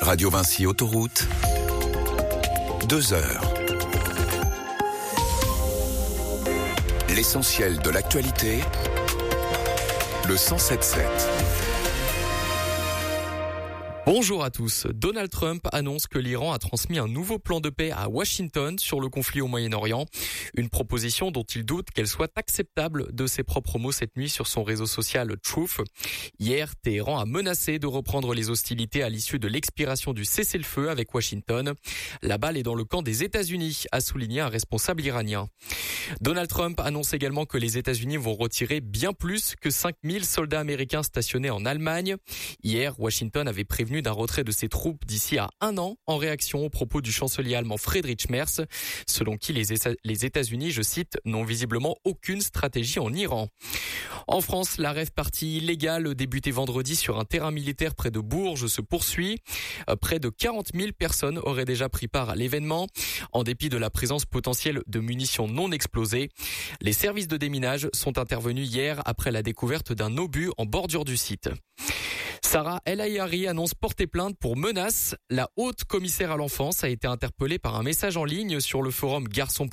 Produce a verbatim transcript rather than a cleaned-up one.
Radio Vinci Autoroute, deux heures. L'essentiel de l'actualité, le cent sept sept. Bonjour à tous. Donald Trump annonce que l'Iran a transmis un nouveau plan de paix à Washington sur le conflit au Moyen-Orient. Une proposition dont il doute qu'elle soit acceptable, de ses propres mots cette nuit sur son réseau social Truth. Hier, Téhéran a menacé de reprendre les hostilités à l'issue de l'expiration du cessez-le-feu avec Washington. La balle est dans le camp des États-Unis, a souligné un responsable iranien. Donald Trump annonce également que les États-Unis vont retirer bien plus que cinq mille soldats américains stationnés en Allemagne. Hier, Washington avait prévenu d'un retrait de ses troupes d'ici à un an en réaction aux propos du chancelier allemand Friedrich Merz, selon qui les, les États-Unis, je cite, n'ont visiblement aucune stratégie en Iran. En France, la rave-party illégale débutée vendredi sur un terrain militaire près de Bourges se poursuit. Près de quarante mille personnes auraient déjà pris part à l'événement, en dépit de la présence potentielle de munitions non explosées. Les services de déminage sont intervenus hier après la découverte d'un obus en bordure du site. Sarah El Hayari annonce porter plainte pour menaces. La haute commissaire à l'enfance a été interpellée par un message en ligne sur le forum garçon point com.